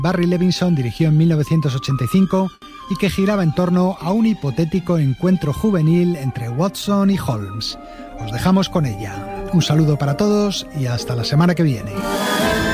Barry Levinson dirigió en 1985 y que giraba en torno a un hipotético encuentro juvenil entre Watson y Holmes. Os dejamos con ella. Un saludo para todos y hasta la semana que viene.